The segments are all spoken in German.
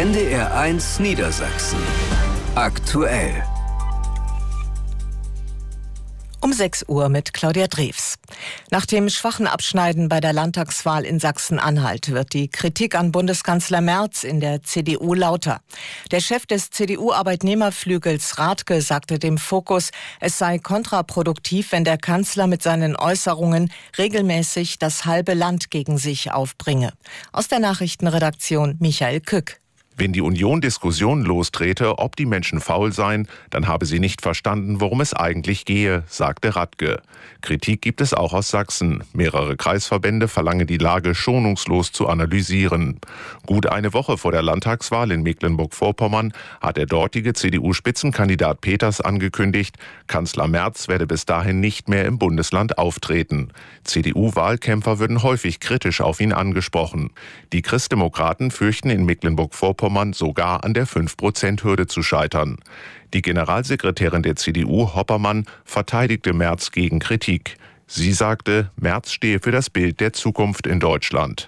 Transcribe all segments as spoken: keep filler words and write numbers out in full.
N D R eins Niedersachsen. Aktuell. Um sechs Uhr mit Claudia Drews. Nach dem schwachen Abschneiden bei der Landtagswahl in Sachsen-Anhalt wird die Kritik an Bundeskanzler Merz in der C D U lauter. Der Chef des C D U-Arbeitnehmerflügels Rathke sagte dem Fokus, es sei kontraproduktiv, wenn der Kanzler mit seinen Äußerungen regelmäßig das halbe Land gegen sich aufbringe. Aus der Nachrichtenredaktion Michael Kück. Wenn die Union Diskussionen lostrete, ob die Menschen faul seien, dann habe sie nicht verstanden, worum es eigentlich gehe, sagte Rathke. Kritik gibt es auch aus Sachsen. Mehrere Kreisverbände verlangen, die Lage schonungslos zu analysieren. Gut eine Woche vor der Landtagswahl in Mecklenburg-Vorpommern hat der dortige C D U-Spitzenkandidat Peters angekündigt, Kanzler Merz werde bis dahin nicht mehr im Bundesland auftreten. C D U-Wahlkämpfer würden häufig kritisch auf ihn angesprochen. Die Christdemokraten fürchten in Mecklenburg-Vorpommern sogar an der fünf Prozent Hürde zu scheitern. Die Generalsekretärin der C D U, Hoppermann, verteidigte Merz gegen Kritik. Sie sagte, Merz stehe für das Bild der Zukunft in Deutschland.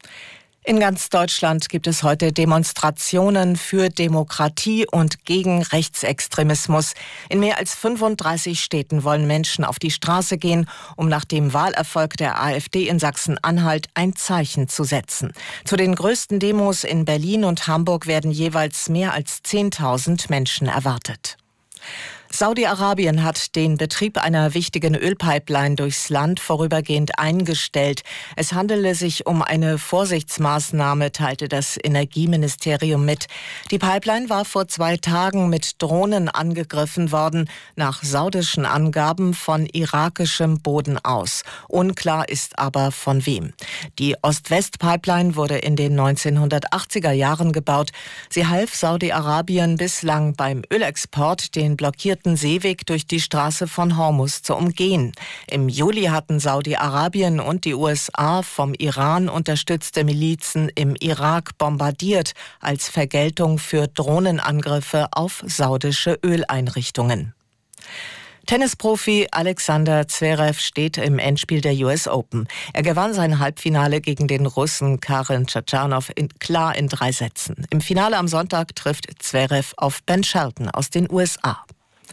In ganz Deutschland gibt es heute Demonstrationen für Demokratie und gegen Rechtsextremismus. In mehr als fünfunddreißig Städten wollen Menschen auf die Straße gehen, um nach dem Wahlerfolg der AfD in Sachsen-Anhalt ein Zeichen zu setzen. Zu den größten Demos in Berlin und Hamburg werden jeweils mehr als zehntausend Menschen erwartet. Saudi-Arabien hat den Betrieb einer wichtigen Ölpipeline durchs Land vorübergehend eingestellt. Es handele sich um eine Vorsichtsmaßnahme, teilte das Energieministerium mit. Die Pipeline war vor zwei Tagen mit Drohnen angegriffen worden, nach saudischen Angaben von irakischem Boden aus. Unklar ist aber von wem. Die Ost-West-Pipeline wurde in den neunzehnhundertachtziger Jahren gebaut. Sie half Saudi-Arabien bislang beim Ölexport, den blockierten Seeweg durch die Straße von Hormuz zu umgehen. Im Juli hatten Saudi-Arabien und die U S A vom Iran unterstützte Milizen im Irak bombardiert, als Vergeltung für Drohnenangriffe auf saudische Öleinrichtungen. Tennisprofi Alexander Zverev steht im Endspiel der U S Open. Er gewann sein Halbfinale gegen den Russen Karen Khachanov in, klar in drei Sätzen. Im Finale am Sonntag trifft Zverev auf Ben Shelton aus den U S A.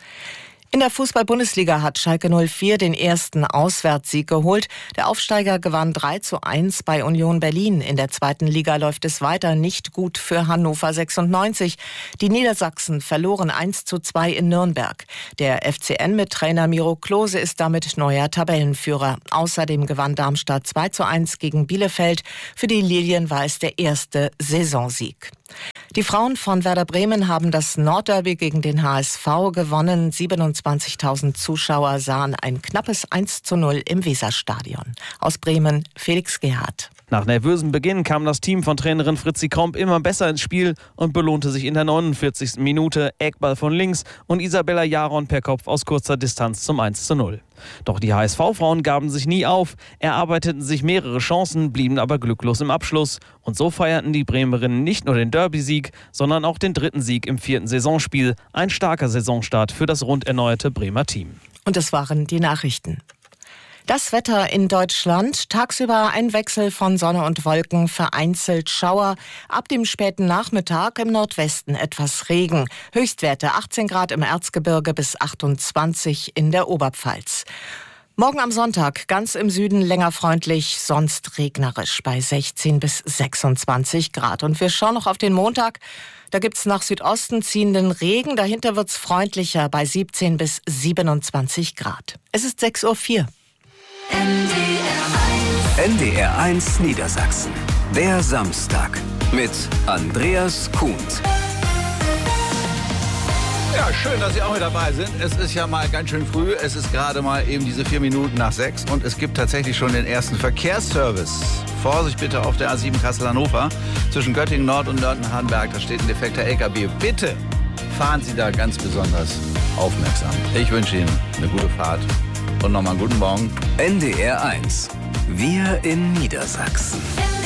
In der Fußball-Bundesliga hat Schalke null vier den ersten Auswärtssieg geholt. Der Aufsteiger gewann drei zu eins bei Union Berlin. In der zweiten Liga läuft es weiter nicht gut für Hannover sechsundneunzig. Die Niedersachsen verloren eins zu zwei in Nürnberg. Der F C N mit Trainer Miro Klose ist damit neuer Tabellenführer. Außerdem gewann Darmstadt zwei zu eins gegen Bielefeld. Für die Lilien war es der erste Saisonsieg. Die Frauen von Werder Bremen haben das Nordderby gegen den H S V gewonnen. siebenundzwanzigtausend Zuschauer sahen ein knappes eins zu null im Weserstadion. Aus Bremen, Felix Gerhardt. Nach nervösem Beginn kam das Team von Trainerin Fritzi Kromp immer besser ins Spiel und belohnte sich in der neunundvierzigsten Minute. Eckball von links und Isabella Jaron per Kopf aus kurzer Distanz zum eins zu null. Doch die H S V-Frauen gaben sich nie auf, erarbeiteten sich mehrere Chancen, blieben aber glücklos im Abschluss. Und so feierten die Bremerinnen nicht nur den Derby-Sieg, sondern auch den dritten Sieg im vierten Saisonspiel. Ein starker Saisonstart für das rund erneuerte Bremer Team. Und das waren die Nachrichten. Das Wetter in Deutschland. Tagsüber ein Wechsel von Sonne und Wolken, vereinzelt Schauer. Ab dem späten Nachmittag im Nordwesten etwas Regen. Höchstwerte achtzehn Grad im Erzgebirge bis achtundzwanzig in der Oberpfalz. Morgen am Sonntag ganz im Süden länger freundlich, sonst regnerisch bei sechzehn bis sechsundzwanzig Grad. Und wir schauen noch auf den Montag. Da gibt's nach Südosten ziehenden Regen. Dahinter wird's freundlicher bei siebzehn bis siebenundzwanzig Grad. Es ist sechs Uhr vier. N D R eins Niedersachsen. Der Samstag mit Andreas Kuhnt. Ja, schön, dass Sie auch mit dabei sind. Es ist ja mal ganz schön früh. Es ist gerade mal eben diese vier Minuten nach sechs und es gibt tatsächlich schon den ersten Verkehrsservice. Vorsicht bitte auf der A sieben Kassel-Hannover zwischen Göttingen Nord und Nörten-Hardenberg. Da steht ein defekter L K W. Bitte fahren Sie da ganz besonders aufmerksam. Ich wünsche Ihnen eine gute Fahrt und nochmal einen guten Morgen. N D R eins. Wir in Niedersachsen.